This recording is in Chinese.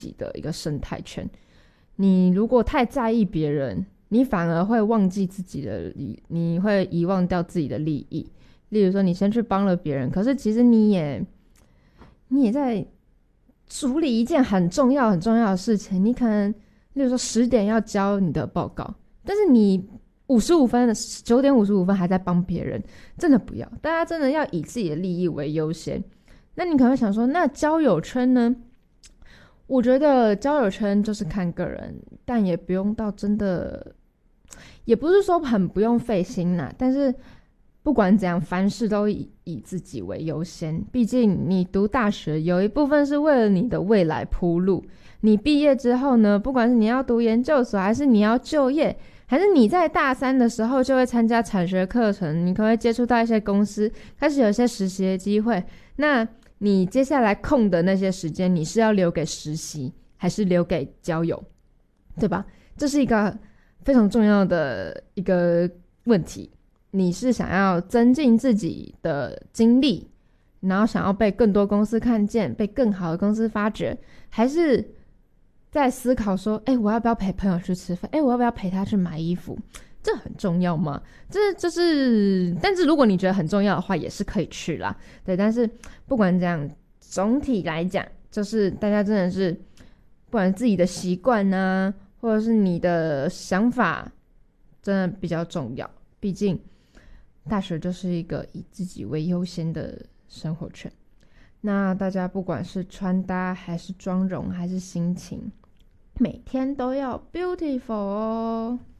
己的一个生态圈。你如果太在意别人，你反而会忘记自己的你会遗忘掉自己的利益。例如说你先去帮了别人，可是其实你也在处理一件很重要的事情。你可能例如说10点要交你的报告，但是你9点55分还在帮别人，真的不要。大家真的要以自己的利益为优先。那你可能会想说，那交友圈呢？我觉得交友圈就是看个人，但也不用到真的，也不是说很不用费心啦。但是不管怎样，凡事都以自己为优先。毕竟你读大学有一部分是为了你的未来铺路。你毕业之后呢，不管是你要读研究所，还是你要就业，还是你在大3的时候就会参加产学课程，你可能会接触到一些公司，开始有一些实习的机会。那你接下来空的那些时间，你是要留给实习，还是留给交友，对吧？这是一个非常重要的一个问题。你是想要增进自己的经历，然后想要被更多公司看见，被更好的公司发掘，还是在思考说，我要不要陪朋友去吃饭？我要不要陪他去买衣服？这很重要吗？但是如果你觉得很重要的话，也是可以去啦。对，但是不管怎样，总体来讲，就是大家真的是，不管自己的习惯啊，或者是你的想法，真的比较重要。毕竟大学就是一个以自己为优先的生活圈。那大家不管是穿搭还是妆容还是心情，每天都要 beautiful 哦。